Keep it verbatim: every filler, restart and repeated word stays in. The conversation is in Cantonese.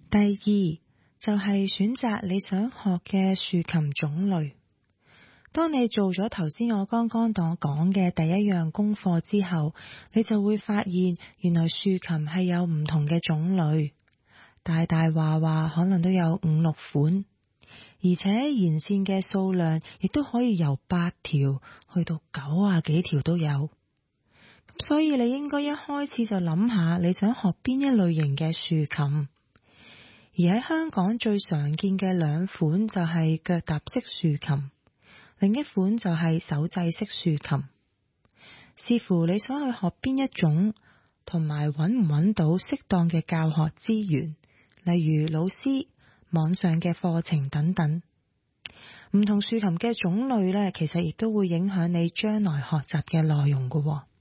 第二就係選擇你想學嘅豎琴種類。當你做咗頭先我剛剛講嘅第一樣功課之後，你就會發現原來豎琴係有唔同嘅種類，大大話話可能都有五六款，而且弦線嘅數量亦都可以由八條去到九啊幾條都有。咁所以你應該一開始就諗下你想學邊一類型嘅豎琴。而喺香港最常見嘅兩款就係腳踏式豎琴，另一款就係手掣式豎琴。視乎你想去學邊一種，同埋揾唔揾到適當嘅教學資源，例如老師、網上嘅課程等等。唔同豎琴嘅種類呢，其實亦都會影響你將來學習嘅內容㗎喎。